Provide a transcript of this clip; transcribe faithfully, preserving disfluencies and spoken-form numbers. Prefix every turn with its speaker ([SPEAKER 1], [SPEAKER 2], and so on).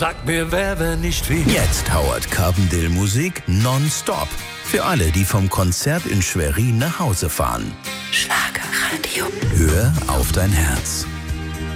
[SPEAKER 1] Sag mir, wer, wenn nicht wir.
[SPEAKER 2] Jetzt Howard Carpendale Musik nonstop. Für alle, die vom Konzert in Schwerin nach Hause fahren.
[SPEAKER 3] Schlagerradio.
[SPEAKER 2] Hör auf dein Herz.